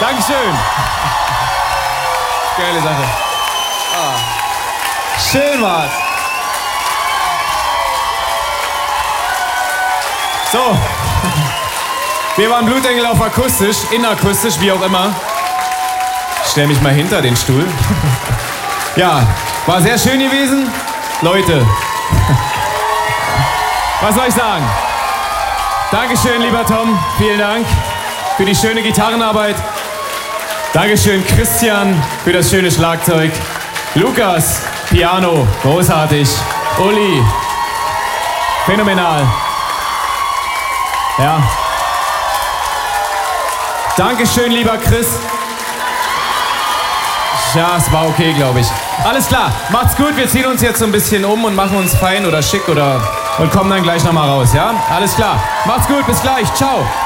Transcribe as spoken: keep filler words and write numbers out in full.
Dankeschön. Geile Sache. Ah. Schön war's. So. Wir waren Blutengel auf akustisch, inakustisch, wie auch immer. Ich stell mich mal hinter den Stuhl. Ja, war sehr schön gewesen. Leute, was soll ich sagen? Dankeschön, lieber Tom. Vielen Dank für die schöne Gitarrenarbeit. Dankeschön, Christian, für das schöne Schlagzeug. Lukas, Piano, großartig. Uli, phänomenal. Ja. Dankeschön, lieber Chris. Ja, es war okay, glaube ich. Alles klar, macht's gut. Wir ziehen uns jetzt so ein bisschen um und machen uns fein oder schick oder und kommen dann gleich nochmal raus, ja? Alles klar. Macht's gut, bis gleich. Ciao.